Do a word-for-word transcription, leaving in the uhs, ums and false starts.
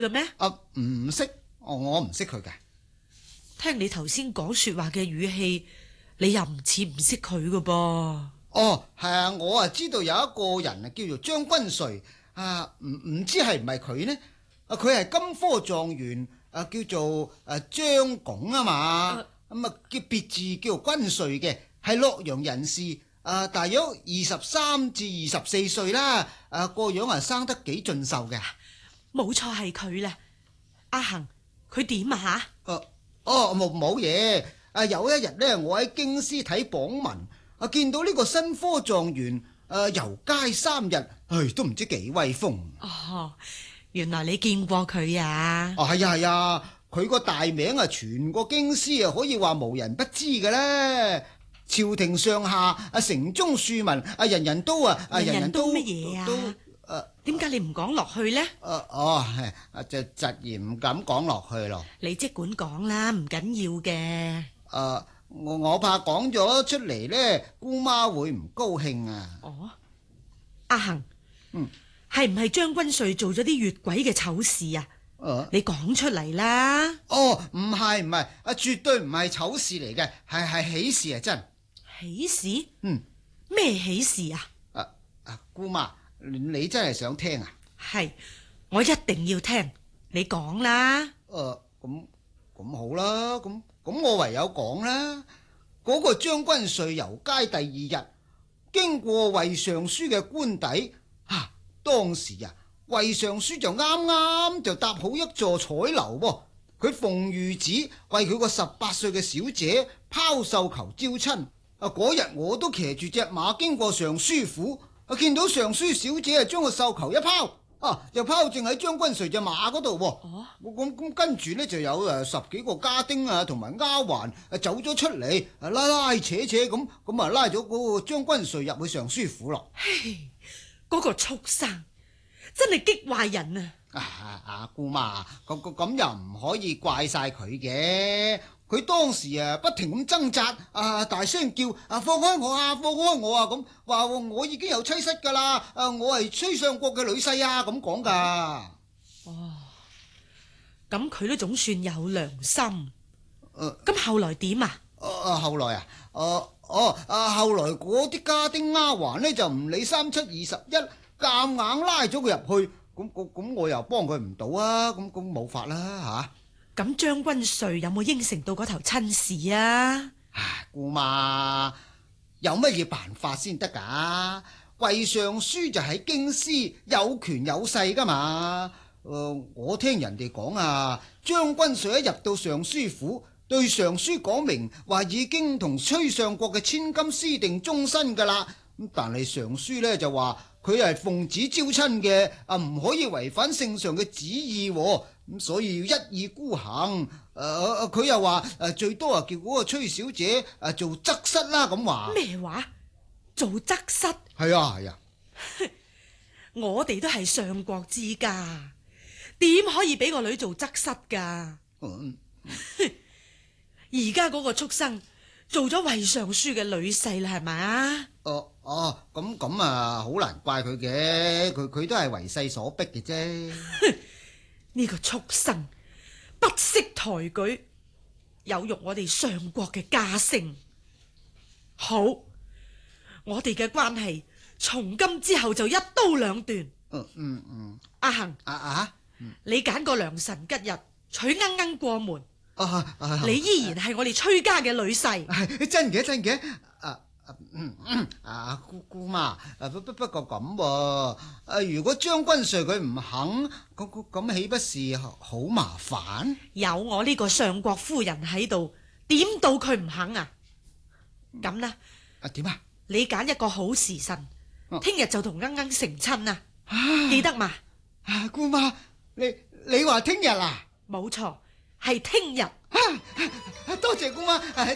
嘅咩？ 啊，唔識，我我唔識佢嘅。 聽你頭先講說話嘅語氣，你又唔似唔識佢嘅噃。 哦，係啊，我啊知道有一個人啊叫做張君瑞啊，唔唔知係唔係佢呢？啊，佢係金科狀元啊，叫做誒張拱啊嘛，咁啊叫別字叫做君瑞嘅，係洛陽人士。啊，大約二十三至二十四歲啦。啊，個樣啊生得幾俊秀嘅。 冇錯，係佢啦。阿恒，佢點啊吓？ 哦哦，冇冇嘢。啊，有一日呢，我喺京師睇榜文，啊見到呢個新科狀元，誒遊街三日，唉都唔知幾威風。 哦，原來你見過佢啊？ 哦，係啊係啊，佢個大名啊，全個京師啊，可以話無人不知嘅咧。朝廷上下啊，城中庶民啊，人人都啊， 人人都乜嘢啊？ 都誒， 點解你唔講落去呢？ 誒哦，係就窒然唔敢講落去咯。 你即管講啦，唔緊要嘅。 誒，我我怕講咗出嚟呢，姑媽會唔高興啊。 哦，阿恒， 嗯， 係唔係張君瑞做咗啲越軌嘅醜事啊？ 誒， 你講出嚟啦。 哦，唔係唔係，啊絕對唔係醜事嚟嘅，係係喜事啊真。 喜事？ 嗯， 咩喜事啊？ 啊啊，姑媽，你真係想聽啊？ 係，我一定要聽，你講啦。 誒，咁咁好啦，咁咁我唯有講啦。嗰個將軍瑞遊街第二日，經過衛尚書嘅官邸，啊，當時啊，衛尚書就啱啱就搭好一座彩樓喎。佢奉御旨為佢個十八歲嘅小姐拋繡球招親。啊！嗰日我都騎住隻馬經過尚書府，啊見到尚書小姐啊將個繡球一拋，啊就拋正喺將軍瑞隻馬嗰度。哦，咁咁跟住呢，就有誒十幾個家丁啊同埋丫鬟啊走咗出嚟，啊拉拉扯扯咁咁啊拉咗嗰個將軍瑞入去尚書府咯。 嘿，嗰個畜生真係激壞人啊！ 啊啊姑媽，咁咁又唔可以怪晒佢嘅。佢當時啊不停咁掙扎，啊大聲叫啊放開我啊放開我啊，咁話我已經有妻室噶啦，啊我係崔相國嘅女婿啊咁講噶。 哦，咁佢都總算有良心。誒、 呃， 咁後來點啊？ 啊後來啊，哦哦啊後來嗰啲家丁丫鬟呢就唔理三七二十一，夾硬拉咗佢入去，咁咁咁我又幫佢唔到啊，咁咁冇法啦吓。 咁將軍瑞有冇應承到嗰頭親事啊？ 唉，姑媽有乜嘢辦法先得噶？衛尚書就喺京師有權有勢噶嘛。誒、呃，我聽人哋講啊，將軍瑞一入到尚書府，對尚書講明話已經同崔相國嘅千金私定終身噶啦。咁但係尚書呢就話佢係奉旨招親嘅，啊唔可以違反聖上嘅旨意。咁所以要一意孤行。誒、呃，佢又話誒最多啊叫嗰個崔小姐誒做側室啦咁話。 咩話？做側室？ 係啊係啊。 我哋都係相國之家，點可以俾個女做側室噶？ 嗯， 而家嗰個畜生做咗衛尚書嘅女婿啦，係咪啊？ 哦哦，咁咁啊，好難怪佢嘅，佢佢都係為勢所逼嘅啫。 呢個畜生不識抬舉，有辱我哋相國嘅家聲。好，我哋嘅關係從今之後就一刀兩斷。 嗯嗯嗯， 阿恒， 啊啊， 你揀個良辰吉日娶鶯鶯過門， 啊啊， 你依然係我哋崔家嘅女婿。 真嘅真嘅。啊嗯嗯啊姑姑媽，啊不不不過咁喎，啊如果將軍瑞佢唔肯，咁咁豈不是好麻煩？ 有我呢個相國夫人喺度，點到佢唔肯啊？咁啦， 啊點啊？ 你揀一個好時辰，聽日就同鶯鶯成親啊！記得嘛？ 啊姑媽，你你話聽日啊？ 冇錯，係聽日。 多謝姑媽。